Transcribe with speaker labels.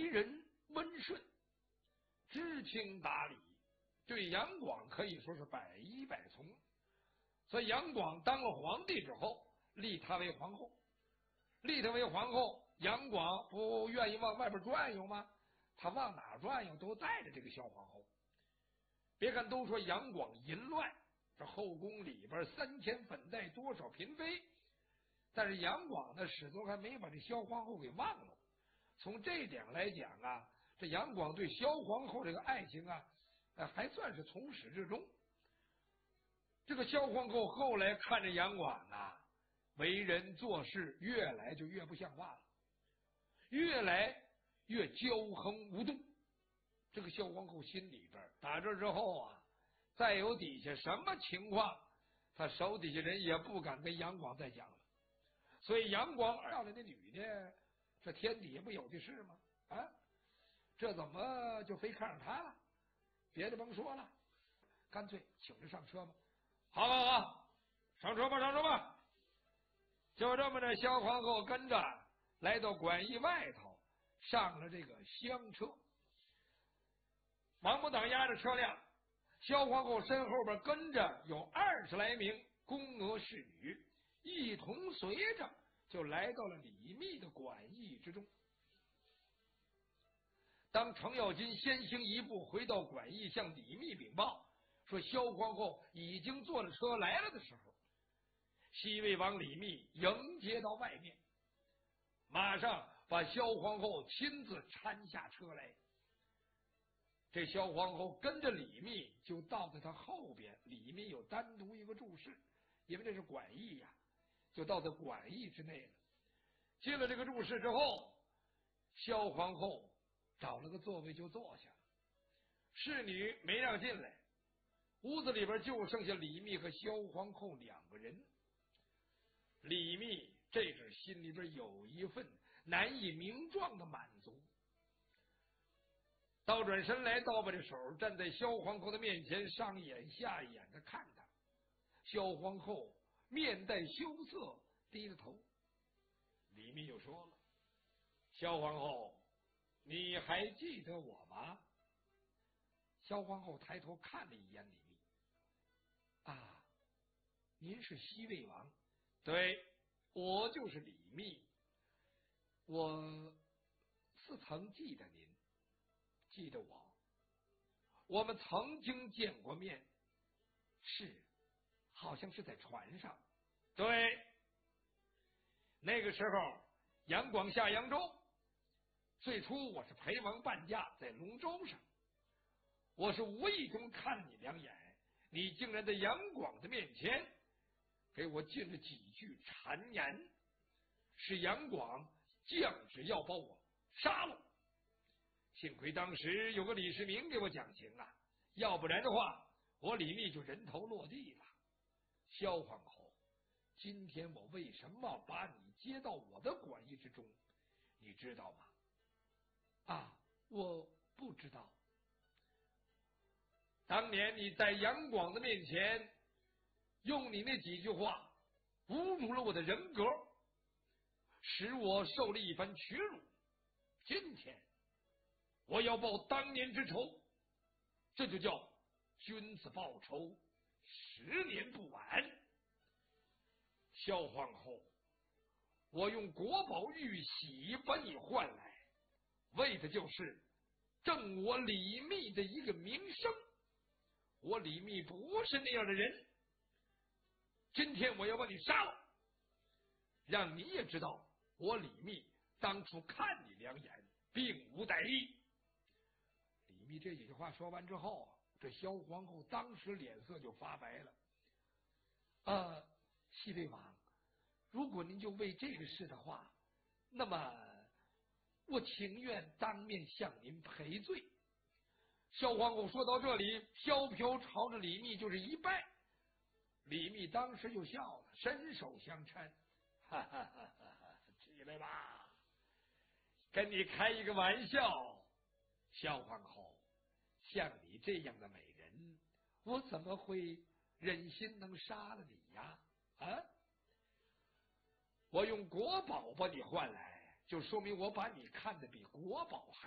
Speaker 1: 人温顺，知情达理，对杨广可以说是百依百从。所以杨广当了皇帝之后，立她为皇后。立她为皇后，杨广不愿意往外边转悠吗？他往哪转悠都带着这个小皇后。别看都说杨广淫乱，这后宫里边3000粉黛，多少嫔妃，但是杨广呢始终还没把这萧皇后给忘了。从这点来讲啊，这杨广对萧皇后这个爱情啊，还算是从始至终。这个萧皇后后来看着杨广啊，为人做事越来就越不像话了，越来越骄横无度。这个萧皇后心里边打这之后啊，再有底下什么情况，他手底下人也不敢跟杨广再讲了。所以杨广要来那女的，这天底下不有的是吗？啊，这怎么就非看上他了？别的甭说了，干脆请着上车吧。好，上车吧，上车吧。就这么着，萧皇后跟着来到馆驿外头，上了这个厢车。王母党押着车辆，萧皇后身后边跟着有20来名宫娥侍女，一同随着就来到了李密的馆驿之中。当程咬金先行一步回到馆驿，向李密禀报说萧皇后已经坐了车来了的时候，西魏王李密迎接到外面，马上把萧皇后亲自搀下车来。这萧皇后跟着李密就到在他后边，李密有单独一个注释，因为这是馆驿呀，就到在馆驿之内了。进了这个注释之后，萧皇后找了个座位就坐下了，侍女没让进来，屋子里边就剩下李密和萧皇后2个人。李密这阵心里边有一份难以名状的满足，倒转身来，倒把这手站在萧皇后的面前，上眼下眼的看她。萧皇后面带羞涩，低着头。李密又说了：“萧皇后，你还记得我吗？”萧皇后抬头看了一眼李密：“啊，您是西魏王？”“对，我就是李密。我似曾记得您。”“记得我们曾经见过面。”“是，好像是在船上。”“对，那个时候杨广下扬州，最初我是陪王伴驾在龙舟上，我是无意中看了你2眼，你竟然在杨广的面前给我进了几句谗言，使杨广降旨要把我杀了。幸亏当时有个李世民给我讲情啊，要不然的话我李密就人头落地了。萧皇后，今天我为什么把你接到我的馆驿之中，你知道吗？”“啊，我不知道。”“当年你在杨广的面前用你那几句话侮辱了我的人格，使我受了一番屈辱。今天我要报当年之仇，这就叫君子报仇，10年不晚。”“萧皇后，我用国宝玉玺把你换来，为的就是正我李密的一个名声。我李密不是那样的人，今天我要把你杀了，让你也知道我李密当初看你2眼并无歹意。”李密这几句话说完之后，这萧皇后当时脸色就发白了。西魏王，如果您就为这个事的话，那么我情愿当面向您赔罪。萧皇后说到这里，飘飘朝着李密就是一拜。李密当时就笑了，伸手相搀：“哈哈哈哈，起来吧，跟你开一个玩笑。萧皇后，像你这样的美人，我怎么会忍心能杀了你呀？啊！我用国宝把你换来，就说明我把你看得比国宝还